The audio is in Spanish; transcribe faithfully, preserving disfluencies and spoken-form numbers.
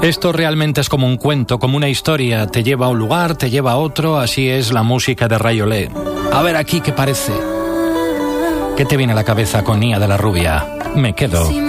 Esto realmente es como un cuento, como una historia. Te lleva a un lugar, te lleva a otro. Así es la música de Rayolé. A ver aquí qué parece. ¿Qué te viene a la cabeza con Nia de la Rubia? Me quedo.